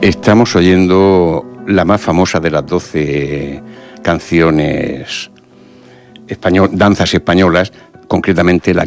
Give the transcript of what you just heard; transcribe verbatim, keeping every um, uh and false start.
Estamos oyendo la más famosa de las doce canciones español, danzas españolas, concretamente la